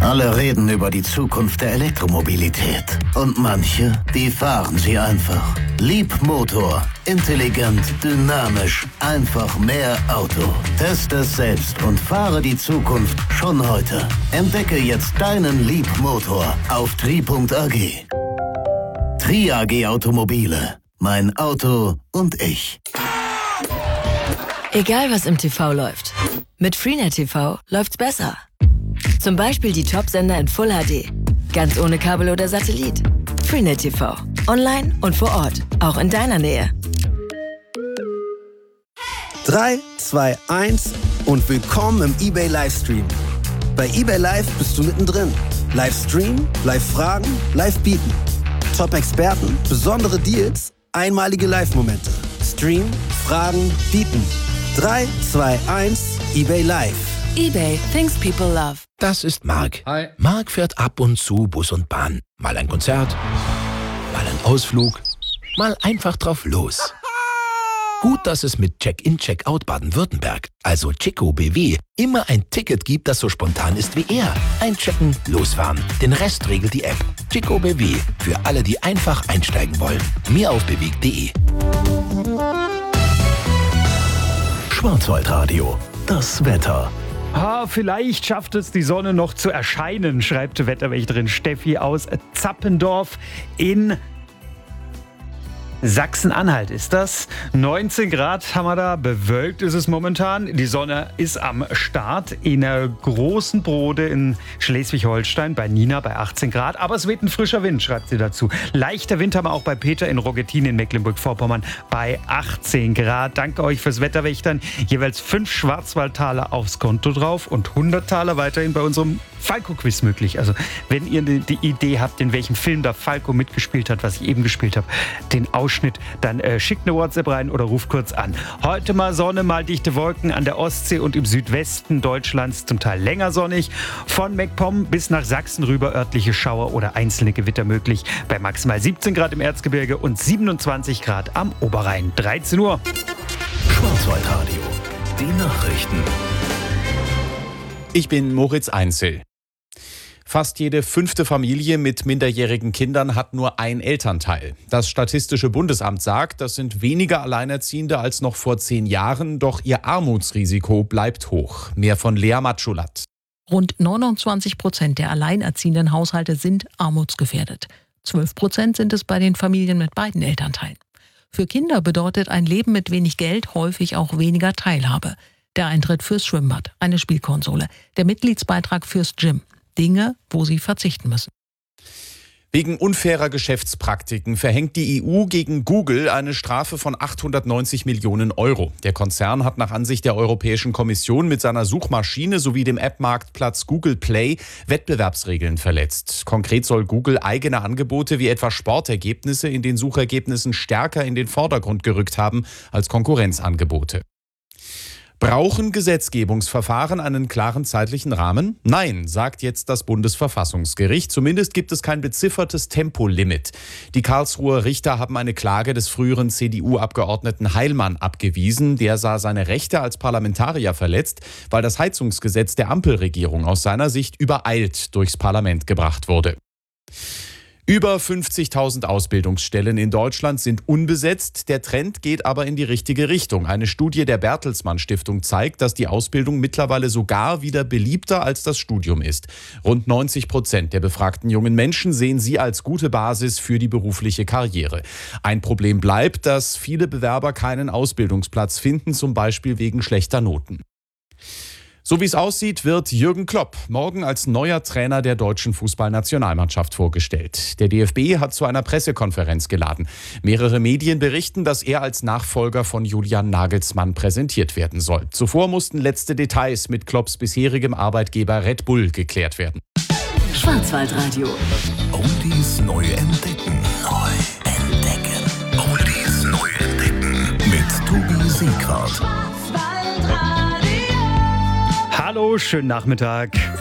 Alle reden über die Zukunft der Elektromobilität. Und manche, die fahren sie einfach. Leapmotor. Intelligent, dynamisch, einfach mehr Auto. Teste es selbst und fahre die Zukunft schon heute. Entdecke jetzt deinen Leapmotor auf tri.ag. Tri AG Automobile. Mein Auto und ich. Egal was im TV läuft. Mit Freenet TV läuft's besser. Zum Beispiel die Top-Sender in Full HD. Ganz ohne Kabel oder Satellit. Freenet TV. Online und vor Ort. Auch in deiner Nähe. 3, 2, 1 und willkommen im eBay Livestream. Bei eBay Live bist du mittendrin. Livestream, Live-Fragen, Live-Bieten. Top-Experten, besondere Deals, einmalige Live-Momente. Stream, Fragen, Bieten. 3, 2, 1, eBay Live. eBay, things people love. Das ist Marc. Hi. Marc fährt ab und zu Bus und Bahn. Mal ein Konzert, mal ein Ausflug, mal einfach drauf los. Gut, dass es mit Check-in, Check-out Baden-Württemberg, also Chico BW, immer ein Ticket gibt, das so spontan ist wie er. Einchecken, losfahren. Den Rest regelt die App. Chico BW, für alle, die einfach einsteigen wollen. Mehr auf bewegt.de. Schwarzwaldradio. Das Wetter. Vielleicht schafft es die Sonne noch zu erscheinen, schreibt Wetterwächterin Steffi aus Zappendorf in Sachsen-Anhalt ist das. 19 Grad haben wir da, bewölkt ist es momentan. Die Sonne ist am Start in einer großen Brode in Schleswig-Holstein bei Nina bei 18 Grad. Aber es weht ein frischer Wind, schreibt sie dazu. Leichter Wind haben wir auch bei Peter in Rogettin in Mecklenburg-Vorpommern bei 18 Grad. Danke euch fürs Wetterwächtern. Jeweils 5 Schwarzwaldtaler aufs Konto drauf und 100 Taler weiterhin bei unserem Falco-Quiz möglich. Also wenn ihr die Idee habt, in welchem Film da Falco mitgespielt hat, was ich eben gespielt habe, den Ausschnitt, dann schickt eine WhatsApp rein oder ruft kurz an. Heute mal Sonne, mal dichte Wolken an der Ostsee und im Südwesten Deutschlands zum Teil länger sonnig. Von MacPom bis nach Sachsen rüber örtliche Schauer oder einzelne Gewitter möglich. Bei maximal 17 Grad im Erzgebirge und 27 Grad am Oberrhein. 13 Uhr. Schwarzwaldradio. Die Nachrichten. Ich bin Moritz Einzel. Fast jede 5. Familie mit minderjährigen Kindern hat nur ein Elternteil. Das Statistische Bundesamt sagt, das sind weniger Alleinerziehende als noch vor 10 Jahren, doch ihr Armutsrisiko bleibt hoch. Mehr von Lea Matschulat. Rund 29% der alleinerziehenden Haushalte sind armutsgefährdet. 12% sind es bei den Familien mit beiden Elternteilen. Für Kinder bedeutet ein Leben mit wenig Geld häufig auch weniger Teilhabe. Der Eintritt fürs Schwimmbad, eine Spielkonsole, der Mitgliedsbeitrag fürs Gym. Dinge, wo sie verzichten müssen. Wegen unfairer Geschäftspraktiken verhängt die EU gegen Google eine Strafe von 890 Millionen Euro. Der Konzern hat nach Ansicht der Europäischen Kommission mit seiner Suchmaschine sowie dem App-Marktplatz Google Play Wettbewerbsregeln verletzt. Konkret soll Google eigene Angebote wie etwa Sportergebnisse in den Suchergebnissen stärker in den Vordergrund gerückt haben als Konkurrenzangebote. Brauchen Gesetzgebungsverfahren einen klaren zeitlichen Rahmen? Nein, sagt jetzt das Bundesverfassungsgericht. Zumindest gibt es kein beziffertes Tempolimit. Die Karlsruher Richter haben eine Klage des früheren CDU-Abgeordneten Heilmann abgewiesen. Der sah seine Rechte als Parlamentarier verletzt, weil das Heizungsgesetz der Ampelregierung aus seiner Sicht übereilt durchs Parlament gebracht wurde. Über 50.000 Ausbildungsstellen in Deutschland sind unbesetzt. Der Trend geht aber in die richtige Richtung. Eine Studie der Bertelsmann Stiftung zeigt, dass die Ausbildung mittlerweile sogar wieder beliebter als das Studium ist. Rund 90% der befragten jungen Menschen sehen sie als gute Basis für die berufliche Karriere. Ein Problem bleibt, dass viele Bewerber keinen Ausbildungsplatz finden, zum Beispiel wegen schlechter Noten. So wie es aussieht, wird Jürgen Klopp morgen als neuer Trainer der deutschen Fußballnationalmannschaft vorgestellt. Der DFB hat zu einer Pressekonferenz geladen. Mehrere Medien berichten, dass er als Nachfolger von Julian Nagelsmann präsentiert werden soll. Zuvor mussten letzte Details mit Klopps bisherigem Arbeitgeber Red Bull geklärt werden. Schwarzwaldradio. Oldies neu entdecken. Oldies neu entdecken. Mit Tobi Seegrad. Hallo, schönen Nachmittag.